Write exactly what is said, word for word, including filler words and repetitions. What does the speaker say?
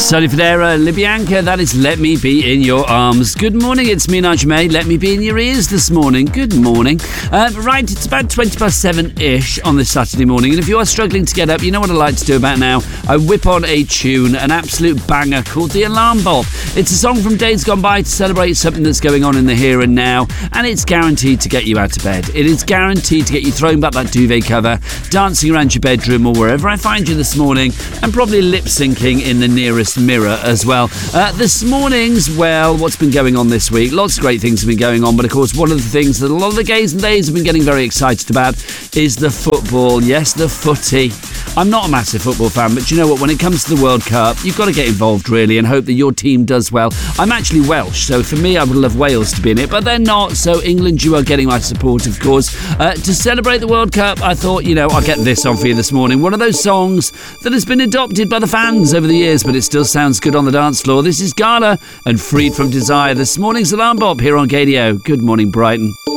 Sorry for there, uh, Libyanka. That is Let Me Be In Your Arms. Good morning, it's me, Nigel May. Let me be in your ears this morning. Good morning. Uh, right, it's about twenty past seven-ish on this Saturday morning, and if you are struggling to get up, you know what I like to do about now. I whip on a tune, an absolute banger called The Alarm Bell. It's a song from days gone by to celebrate something that's going on in the here and now, and it's guaranteed to get you out of bed. It is guaranteed to get you throwing back that duvet cover, dancing around your bedroom or wherever I find you this morning, and probably lip-syncing in the nearest mirror as well. Uh, this morning's, well, what's been going on this week? Lots of great things have been going on, but of course one of the things that a lot of the gays and days have been getting very excited about is the football. Yes, the footy. I'm not a massive football fan, but you know what? When it comes to the World Cup, you've got to get involved really and hope that your team does well. I'm actually Welsh, so for me I would love Wales to be in it, but they're not, so England, you are getting my support, of course. Uh, to celebrate the World Cup, I thought, you know, I'll get this on for you this morning. One of those songs that has been adopted by the fans over the years, but it still sounds good on the dance floor. This is Gala and Freed From Desire. This morning's Alarm Bop here on Gadio. Good morning, Brighton.